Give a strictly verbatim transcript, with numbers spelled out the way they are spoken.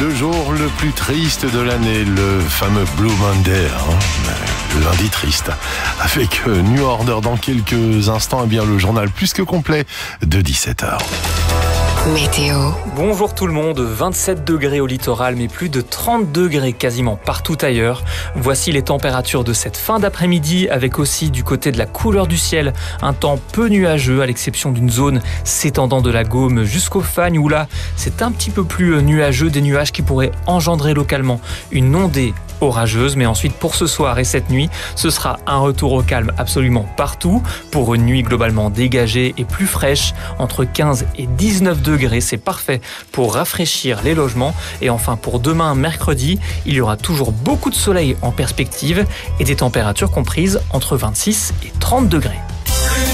Le jour le plus triste de l'année, le fameux Blue Monday, hein, le lundi triste. Avec New Order dans quelques instants, et bien le journal plus que complet de dix-sept heures. Météo. Bonjour tout le monde, vingt-sept degrés au littoral mais plus de trente degrés quasiment partout ailleurs. Voici les températures de cette fin d'après-midi avec aussi du côté de la couleur du ciel un temps peu nuageux à l'exception d'une zone s'étendant de la Gaume jusqu'au Fagnes où là c'est un petit peu plus nuageux, des nuages qui pourraient engendrer localement une ondée orageuse, mais ensuite pour ce soir et cette nuit, ce sera un retour au calme absolument partout pour une nuit globalement dégagée et plus fraîche, entre quinze et dix-neuf degrés, c'est parfait pour rafraîchir les logements. Et enfin pour demain mercredi, il y aura toujours beaucoup de soleil en perspective et des températures comprises entre vingt-six et trente degrés.